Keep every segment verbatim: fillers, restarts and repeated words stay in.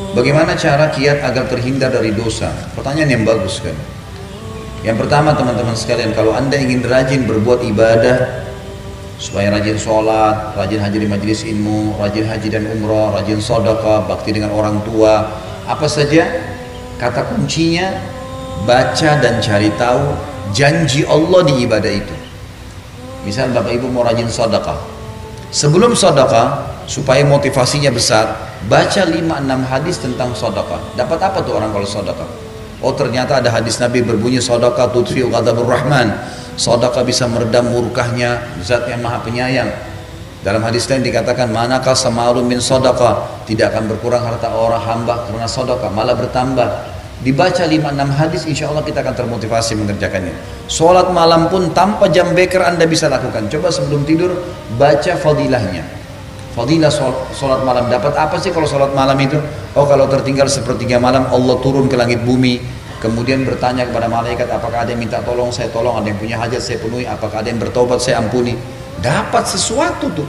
Bagaimana cara kiat agar terhindar dari dosa? Pertanyaan yang bagus kan. Yang pertama teman-teman sekalian, kalau anda ingin rajin berbuat ibadah, supaya rajin sholat, rajin hadir di majelis ilmu, rajin haji dan umrah, rajin sedekah, bakti dengan orang tua, apa saja, kata kuncinya baca dan cari tahu janji Allah di ibadah itu. Misal bapak ibu mau rajin sedekah, sebelum sedekah supaya motivasinya besar, baca lima enam hadis tentang sedekah. Dapat apa tuh orang kalau sedekah? Oh ternyata ada hadis Nabi berbunyi sedekah tudfi'u ghadabur rahman. Sedekah bisa meredam murkahnya Zat yang Maha Penyayang. Dalam hadis lain dikatakan manakah samalun min sedekah, tidak akan berkurang harta orang hamba karena sedekah, malah bertambah. Dibaca lima enam hadis, insya Allah kita akan termotivasi mengerjakannya. Sholat malam pun tanpa jam beker anda bisa lakukan. Coba sebelum tidur baca fadilahnya. Fadilah sholat malam. Dapat apa sih kalau sholat malam itu? Oh kalau tertinggal sepertiga malam Allah turun ke langit bumi, kemudian bertanya kepada malaikat, apakah ada yang minta tolong saya tolong, ada yang punya hajat saya penuhi, apakah ada yang bertobat saya ampuni. Dapat sesuatu tuh.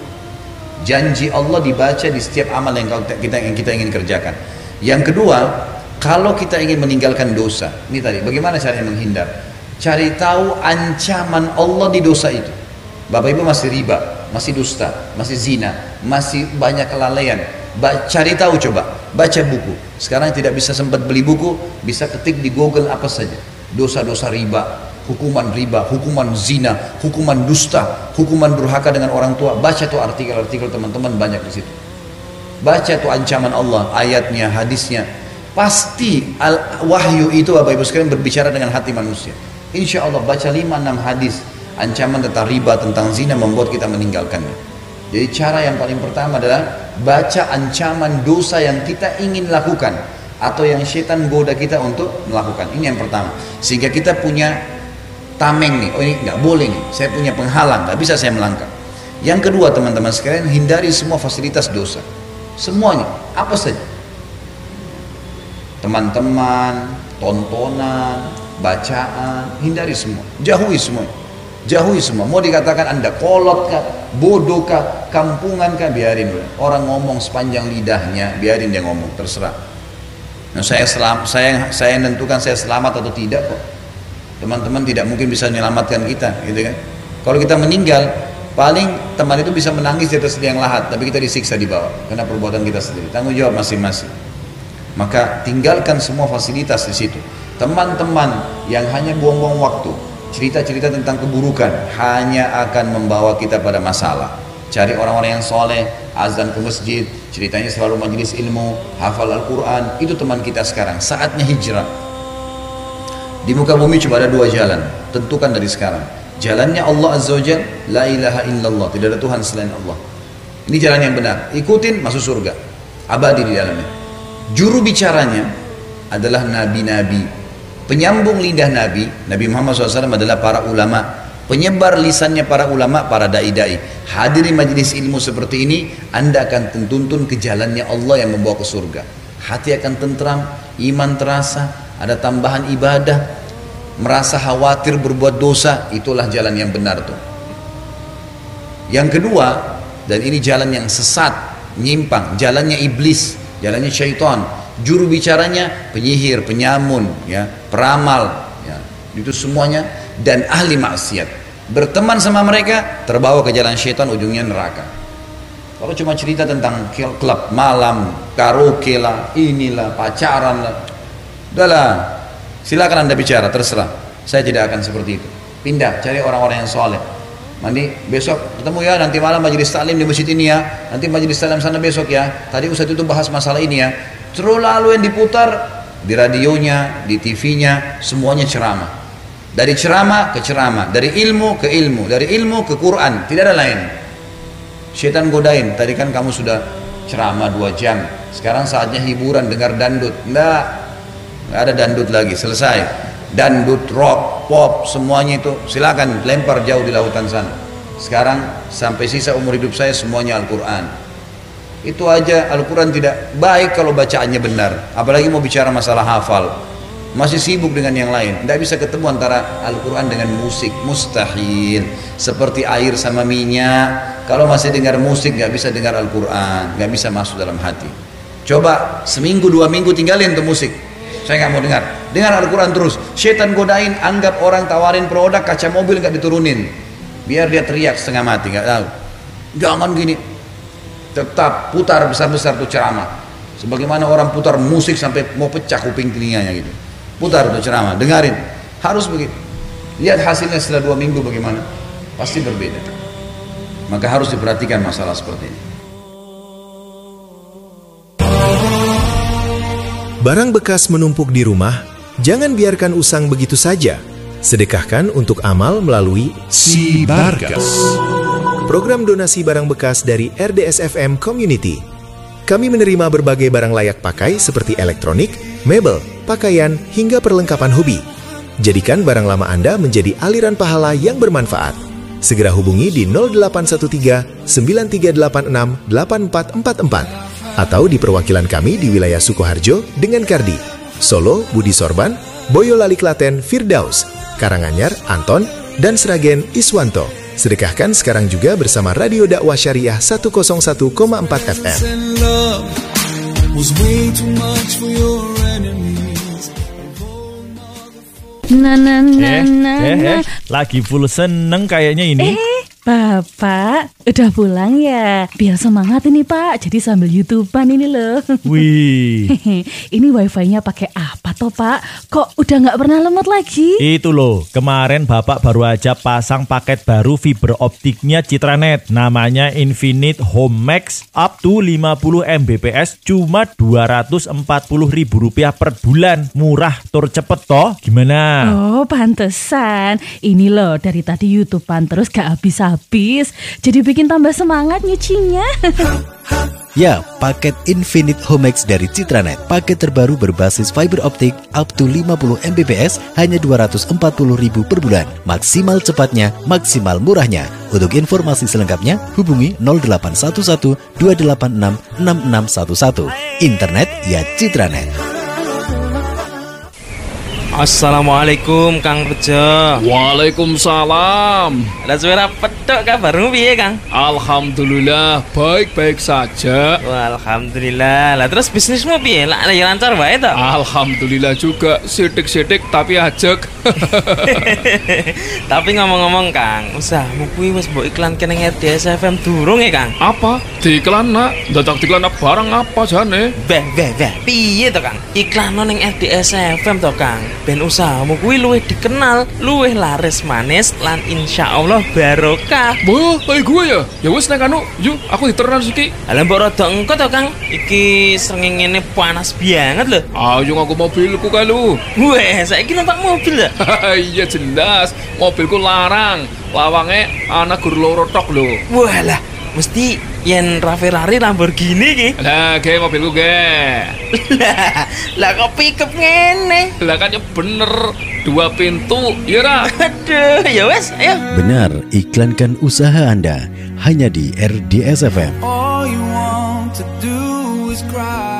Janji Allah dibaca di setiap amal yang kita, yang kita ingin kerjakan. Yang kedua, kalau kita ingin meninggalkan dosa, ini tadi bagaimana caranya menghindar? Cari tahu ancaman Allah di dosa itu. Bapak ibu masih riba, masih dusta, masih zina, masih banyak kelalaian. Ba cari tahu coba, baca buku. Sekarang tidak bisa sempat beli buku, bisa ketik di Google apa saja. Dosa-dosa riba, hukuman riba, hukuman zina, hukuman dusta, hukuman durhaka dengan orang tua. Baca tuh artikel-artikel teman-teman banyak di situ. Baca tuh ancaman Allah, ayatnya, hadisnya. Pasti al wahyu itu Bapak Ibu sekalian berbicara dengan hati manusia. Insya Allah baca lima enam hadis ancaman tentang riba, tentang zina membuat kita meninggalkannya. Jadi cara yang paling pertama adalah baca ancaman dosa yang kita ingin lakukan atau yang setan goda kita untuk melakukan. Ini yang pertama. Sehingga kita punya tameng nih, oh ini nggak boleh nih, saya punya penghalang, nggak bisa saya melangkah. Yang kedua teman-teman sekalian, hindari semua fasilitas dosa. Semuanya, apa saja. Teman-teman, tontonan, bacaan, hindari semua, jauhi semua, jauhi semua. Mau dikatakan anda kolot kah, bodoh kah, kampungan kah, biarin. Orang ngomong sepanjang lidahnya, biarin dia ngomong, terserah. Nah, saya selam, saya saya menentukan saya selamat atau tidak kok. Teman-teman tidak mungkin bisa menyelamatkan kita, gitu kan? Kalau kita meninggal, paling teman itu bisa menangis di atas liang lahat, tapi kita disiksa di bawah karena perbuatan kita sendiri. Tanggung jawab masing-masing. Maka tinggalkan semua fasilitas di situ. Teman-teman yang hanya buang-buang waktu, cerita-cerita tentang keburukan hanya akan membawa kita pada masalah. Cari orang-orang yang soleh, azan ke masjid, ceritanya selalu majelis ilmu, hafal Al-Quran. Itu teman kita sekarang. Saatnya hijrah. Di muka bumi cuma ada dua jalan. Tentukan dari sekarang. Jalannya Allah Azza wa Jalla, la ilaha illallah, tidak ada Tuhan selain Allah. Ini jalan yang benar. Ikutin, masuk surga, abadi di dalamnya. Juru bicaranya adalah nabi-nabi, penyambung lidah nabi. Nabi Muhammad shallallahu alaihi wasallam adalah para ulama, penyebar lisannya para ulama, para dai-dai. Hadiri majelis ilmu seperti ini, anda akan tuntun ke jalannya Allah yang membawa ke surga. Hati akan tentram, iman terasa, ada tambahan ibadah, merasa khawatir berbuat dosa. Itulah jalan yang benar tuh. Yang kedua, dan ini jalan yang sesat, menyimpang, jalannya iblis, jalannya syaitan. Juru bicaranya penyihir, penyamun, ya, peramal, ya, itu semuanya, dan ahli maksiat. Berteman sama mereka, terbawa ke jalan syaitan, ujungnya neraka. Kalau cuma cerita tentang klub malam, karaoke lah, inilah, pacaran lah, udahlah, silakan anda bicara, terserah. Saya tidak akan seperti itu. Pindah, cari orang-orang yang soleh. Nanti besok ketemu ya, nanti malam majelis taklim di masjid ini ya, nanti majelis taklim sana besok ya. Tadi Ustaz itu bahas masalah ini ya. Terus lalu yang diputar di radionya, di T V-nya, semuanya ceramah. Dari ceramah ke ceramah, dari ilmu ke ilmu, dari ilmu ke Quran, tidak ada lain. Syaitan godain, tadi kan kamu sudah ceramah dua jam, sekarang saatnya hiburan, dengar dandut. Enggak, enggak ada dandut lagi, selesai. Dandut, rock, pop, semuanya itu silakan lempar jauh di lautan sana. Sekarang sampai sisa umur hidup saya semuanya Al-Quran. Itu aja, Al-Quran tidak baik kalau bacaannya benar, apalagi mau bicara masalah hafal. Masih sibuk dengan yang lain, tidak bisa ketemu antara Al-Quran dengan musik, mustahil. Seperti air sama minyak, kalau masih dengar musik nggak bisa dengar Al-Quran, nggak bisa masuk dalam hati. Coba seminggu dua minggu tinggalin tuh musik. Saya nggak mau dengar. Dengar Al-Quran terus. Syaitan godain, anggap orang tawarin produk kaca mobil nggak diturunin. Biar dia teriak setengah mati, nggak tahu. Jangan gini. Tetap putar besar-besar tuh ceramah. Sebagaimana orang putar musik sampai mau pecah kuping telinganya gitu. Putar tuh ceramah, dengarin. Harus begitu. Lihat hasilnya setelah dua minggu bagaimana. Pasti berbeda. Maka harus diperhatikan masalah seperti ini. Barang bekas menumpuk di rumah, jangan biarkan usang begitu saja. Sedekahkan untuk amal melalui Si Barkas. Program donasi barang bekas dari R D S F M Community. Kami menerima berbagai barang layak pakai seperti elektronik, mebel, pakaian, hingga perlengkapan hobi. Jadikan barang lama Anda menjadi aliran pahala yang bermanfaat. Segera hubungi di nol delapan satu tiga sembilan tiga delapan enam delapan empat empat empat atau di perwakilan kami di wilayah Sukoharjo dengan Kardi, Solo, Budi Sorban, Boyolali Klaten, Firdaus, Karanganyar, Anton, dan Sragen, Iswanto. Sedekahkan sekarang juga bersama Radio Dakwah Syariah seratus satu koma empat F M. Nah, nah, nah, eh, nah, eh, nah. eh, lagi full seneng kayaknya ini. Eh, Bapak, udah pulang ya? Biar semangat ini Pak, jadi sambil YouTubean ini loh. Wih. Ini wifi-nya pakai apa toh Pak? Kok udah nggak pernah lemot lagi? Itu loh, kemarin Bapak baru aja pasang paket baru fiber optiknya Citranet. Namanya Infinite Home Max up to lima puluh megabit per second, cuma dua ratus empat puluh ribu rupiah per bulan. Murah, tur cepet toh, gimana? Oh, pantesan. Ini loh, dari tadi YouTubean terus gak habis-habis. Jadi bikin tambah semangat nyucinya. Ya, paket Infinite Home Max dari Citranet. Paket terbaru berbasis fiber optik up to lima puluh megabit per second hanya dua ratus empat puluh ribu per bulan. Maksimal cepatnya, maksimal murahnya. Untuk informasi selengkapnya, hubungi nol delapan satu satu dua delapan enam enam enam satu satu. Internet ya Citranet. Assalamualaikum Kang Rejo. Waalaikumsalam. Lah suara petok kabarmu piye Kang? Alhamdulillah baik-baik saja. Wah, alhamdulillah. Lah terus bisnismu piye? Lah ya lancar wae to? Alhamdulillah juga, sidik-sidik tapi ajek. Tapi ngomong-ngomong Kang, usahamu kuwi wis mbok iklanke ning R D S F M durung ya Kang? Apa? Diiklan nak? Dadak diiklan barang apa jane? Beh, beh, beh. Piye to Kang? Iklan ning R D S F M to Kang. Ben usahamu kuwi luwih dikenal, luwih laris manis lan insyaallah barokah. Boh, kayak gue ya? Ya wis nek anu, yuk aku diteran iki. Lah mbok rada engko to Kang. Iki srengenge panas banget lho. Ayo ngaku mobilku kae lu. Weh, saiki numpak mobil ya? Iya jelas, mobilku larang. Lawange ana gur loro tok lho. Walah, mesti yen Ferrari Lamborghini ki. Lah, ge mobilku ge. Lah, lah kok pickup ngene? Lah kan ya bener, dua pintu, ya ra? Aduh, ya wes, ayo. Benar, iklankan usaha Anda hanya di R D S F M. All you want to do is cry.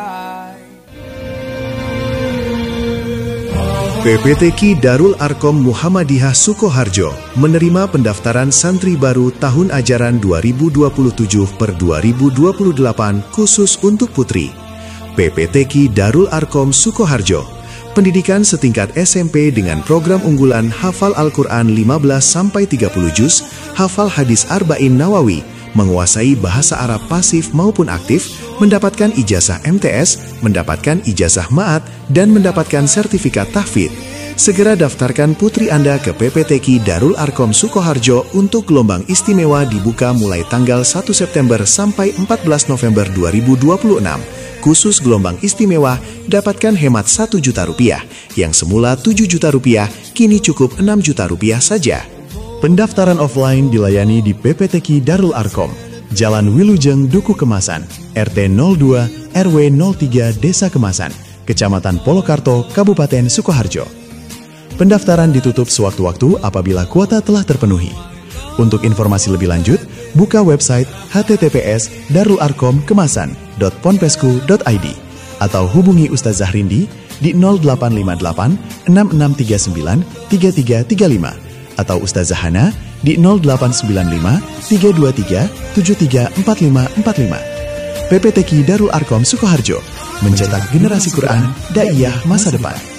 P P T Q Darul Arkom Muhammadiyah Sukoharjo menerima pendaftaran santri baru tahun ajaran dua ribu dua puluh tujuh per dua ribu dua puluh delapan khusus untuk putri. P P T Q Darul Arkom Sukoharjo, pendidikan setingkat S M P dengan program unggulan hafal Al-Quran lima belas sampai tiga puluh juz, hafal hadis Arba'in Nawawi, menguasai bahasa Arab pasif maupun aktif, mendapatkan ijazah M T S, mendapatkan ijazah Ma'at, dan mendapatkan sertifikat tahfidz. Segera daftarkan putri Anda ke P P T Q Darul Arkom Sukoharjo untuk gelombang istimewa dibuka mulai tanggal satu September sampai empat belas November dua ribu dua puluh enam. Khusus gelombang istimewa, dapatkan hemat satu juta rupiah, yang semula tujuh juta rupiah, kini cukup enam juta rupiah saja. Pendaftaran offline dilayani di P P T Q Darul Arkom, Jalan Wilujeng, Duku Kemasan, R T nol dua, R W nol tiga, Desa Kemasan, Kecamatan Polokarto, Kabupaten Sukoharjo. Pendaftaran ditutup sewaktu-waktu apabila kuota telah terpenuhi. Untuk informasi lebih lanjut, buka website h t t p s darul arkom kemasan dot ponpesku dot i d atau hubungi Ustaz Zahrindi di nol delapan lima delapan enam enam tiga sembilan tiga tiga tiga lima atau Ustaz Zahana di nol delapan sembilan lima tiga dua tiga tujuh tiga empat lima empat lima. P P T Q Darul Arkom Sukoharjo, mencetak generasi Quran, Daiyah masa depan.